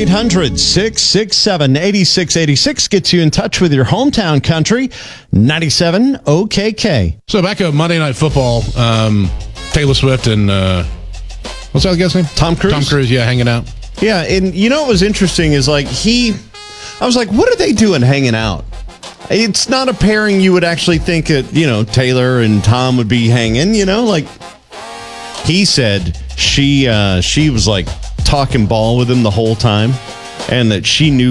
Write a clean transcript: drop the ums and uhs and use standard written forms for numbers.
1-800-667-8686 gets you in touch with your hometown country. 97 OKK. So back at Monday Night Football, Taylor Swift and what's that guy's name? Tom Cruise. Tom Cruise, yeah, hanging out. Yeah, and you know what was interesting is I was like, what are they doing hanging out? It's not a pairing you would actually think that, Taylor and Tom would be hanging, like he said she was like talking ball with him the whole time and that she knew